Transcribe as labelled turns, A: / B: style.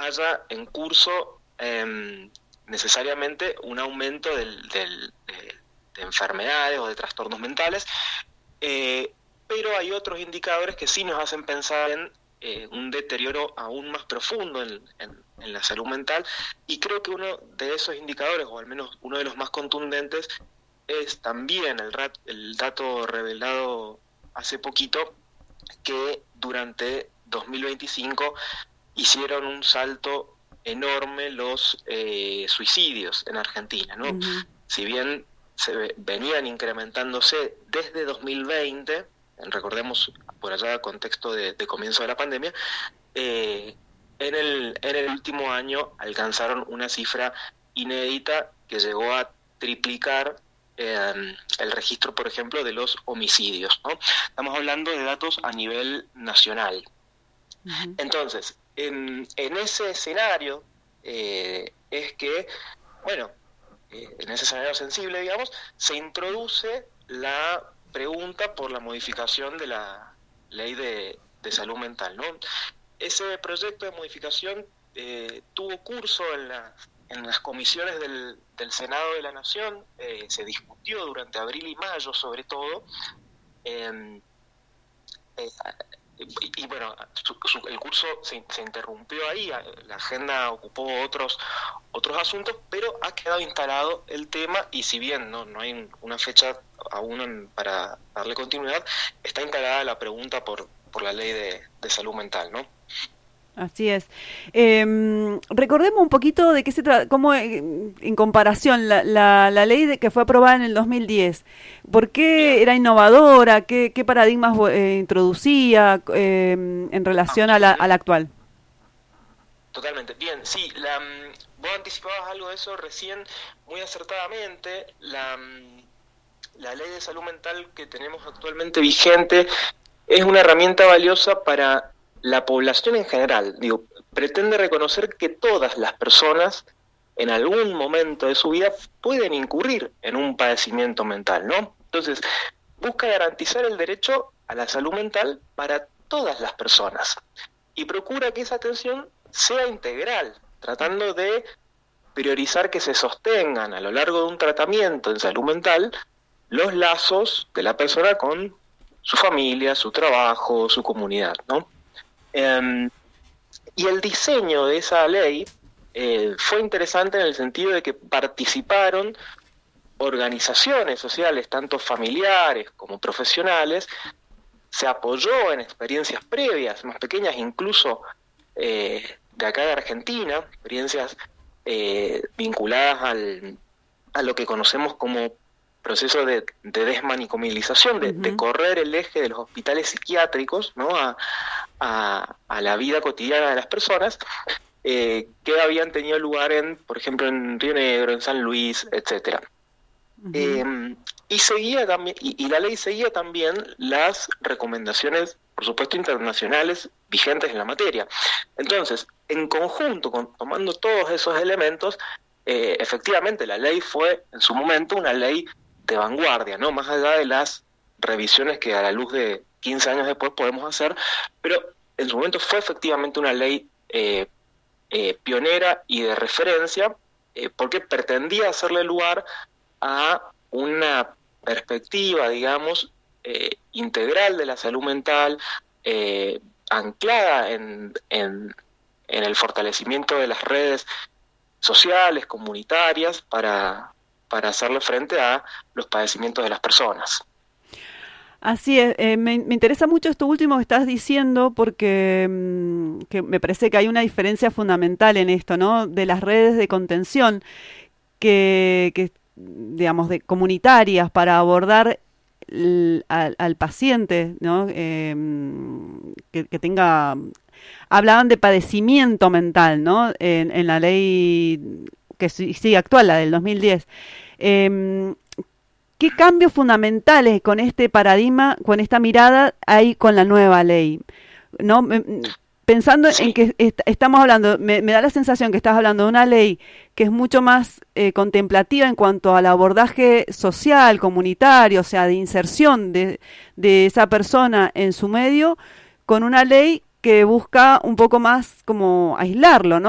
A: haya en curso necesariamente un aumento de enfermedades o de trastornos mentales, pero hay otros indicadores que sí nos hacen pensar en un deterioro aún más profundo en la salud mental, y creo que uno de esos indicadores, o al menos uno de los más contundentes, es también el dato revelado hace poquito, que durante 2025 hicieron un salto enorme los suicidios en Argentina, ¿no? Uh-huh. Si bien venían incrementándose desde 2020, recordemos por allá contexto de comienzo de la pandemia, en el último año alcanzaron una cifra inédita que llegó a triplicar el registro, por ejemplo, de los homicidios, ¿no? Estamos hablando de datos a nivel nacional. Uh-huh. Entonces, en ese escenario es que, bueno, en ese escenario sensible, digamos, se introduce la pregunta por la modificación de la ley de salud mental, ¿no? Ese proyecto de modificación tuvo curso en las comisiones del Senado de la Nación, se discutió durante abril y mayo sobre todo, y bueno, el curso se interrumpió ahí, la agenda ocupó otros asuntos, pero ha quedado instalado el tema, y si bien no hay una fecha aún para darle continuidad, está instalada la pregunta por la ley de salud mental, ¿no?
B: Así es. Recordemos un poquito de qué se trata, cómo en comparación la ley que fue aprobada en el 2010, ¿por qué era innovadora? ¿Qué paradigmas introducía en relación a la actual?
A: Totalmente. Bien, sí, vos anticipabas algo de eso recién muy acertadamente. La ley de salud mental que tenemos actualmente vigente es una herramienta valiosa para la población en general. Digo, pretende reconocer que todas las personas en algún momento de su vida pueden incurrir en un padecimiento mental, ¿no? Entonces, busca garantizar el derecho a la salud mental para todas las personas y procura que esa atención sea integral, tratando de priorizar que se sostengan a lo largo de un tratamiento en salud mental los lazos de la persona con su familia, su trabajo, su comunidad, ¿no? Y el diseño de esa ley fue interesante en el sentido de que participaron organizaciones sociales, tanto familiares como profesionales, se apoyó en experiencias previas, más pequeñas incluso de acá de Argentina, experiencias vinculadas a lo que conocemos como proceso de desmanicomilización, de correr el eje de los hospitales psiquiátricos, ¿no? a la vida cotidiana de las personas, que habían tenido lugar por ejemplo, en Río Negro, en San Luis, etcétera. Uh-huh. Y seguía también, y la ley seguía también las recomendaciones, por supuesto, internacionales vigentes en la materia. Entonces, en conjunto, tomando todos esos elementos, efectivamente la ley fue en su momento una ley de vanguardia, ¿no? Más allá de las revisiones que a la luz de 15 años después podemos hacer, pero en su momento fue efectivamente una ley pionera y de referencia, porque pretendía hacerle lugar a una perspectiva, digamos, integral de la salud mental, anclada en el fortalecimiento de las redes sociales, comunitarias, para hacerle frente a los padecimientos de las personas.
B: Así es, me interesa mucho esto último que estás diciendo, porque que me parece que hay una diferencia fundamental en esto, ¿no? De las redes de contención que digamos, de comunitarias para abordar al paciente, ¿no? Que tenga, hablaban de padecimiento mental, ¿no? En la ley que sigue actual, la del 2010. ¿Qué cambios fundamentales con este paradigma, con esta mirada hay con la nueva ley? ¿No? Pensando en que estamos hablando, me da la sensación que estás hablando de una ley que es mucho más contemplativa en cuanto al abordaje social, comunitario, o sea, de inserción de esa persona en su medio, con una ley que busca un poco más como aislarlo, ¿no?